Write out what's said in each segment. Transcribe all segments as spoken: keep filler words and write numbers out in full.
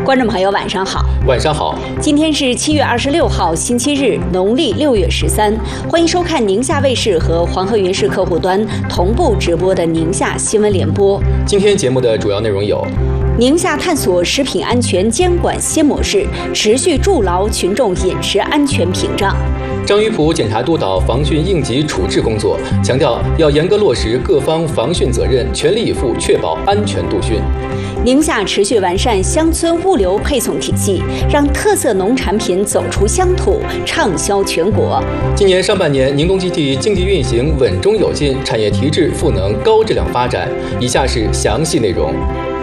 观众朋友，晚上好。 晚上好。 今天是七月二十六号，星期日，农历六月十三。欢迎收看宁夏卫视和黄河云视客户端同步直播的宁夏新闻联播。 今天节目的主要内容有： 宁夏探索食品安全监管新模式，持续筑牢群众饮食安全屏障。 张于普检查督导防汛应急处置工作，强调要严格落实各方防汛责任，全力以赴确保安全度汛。 宁夏持续完善乡村物流配送体系，让特色农产品走出乡土，畅销全国。 今年上半年，宁东基地经济运行稳中有进，产业提质赋能高质量发展。以下是详细内容。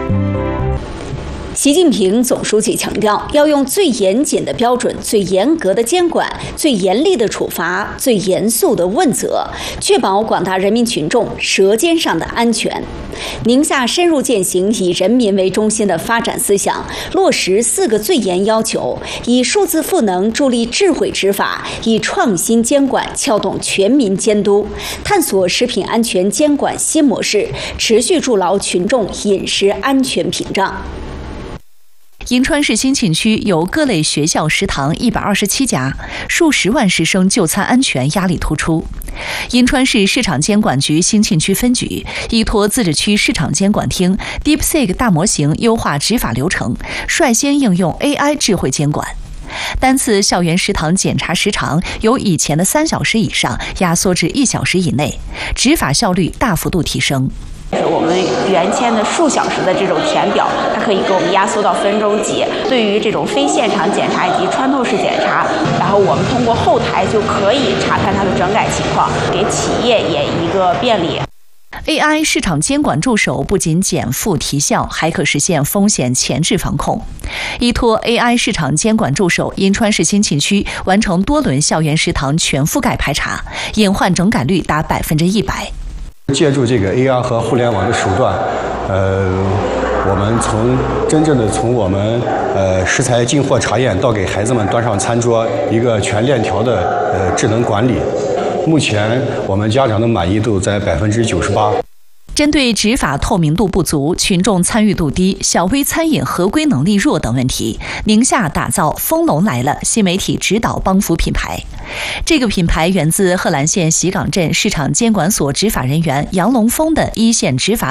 习近平总书记强调，要用最严谨的标准、最严格的监管、最严厉的处罚、最严肃的问责，确保广大人民群众舌尖上的安全。宁夏深入践行以人民为中心的发展思想，落实四个最严要求，以数字赋能助力智慧执法，以创新监管撬动全民监督，探索食品安全监管新模式，持续筑牢群众饮食安全屏障。 银川市兴庆区有各类学校食堂一百二十七家，数十万师生就餐安全压力突出。银川市市场监管局兴庆区分局依托自治区市场监管厅 DeepSeek 大模型优化执法流程，率先应用 A I 智慧监管。单次校园食堂检查时长由以前的三小时以上压缩至一小时以内，执法效率大幅度提升。 我们原先的数小时的这种填表，它可以给我们压缩到分钟级。对于这种非现场检查以及穿透式检查，然后我们通过后台就可以查看它的整改情况，给企业也一个便利。 A I 市场监管助手不仅减负提效，还可实现风险前置防控。依托 A I 市场监管助手，银川市兴庆区完成多轮校园食堂全覆盖排查，隐患整改率达百分之一百。 借助这个 A I 和互联网的手段，呃，我们从真正的从我们呃食材进货查验到给孩子们端上餐桌，一个全链条的呃智能管理。目前我们家长的满意度在百分之九十八。 针对执法透明度不足、群众参与度低、小微餐饮合规能力弱等问题，宁夏打造丰隆来了新媒体指导帮扶品牌。这个品牌源自贺兰县喜岗镇市场监管所执法人员杨龙峰的一线执法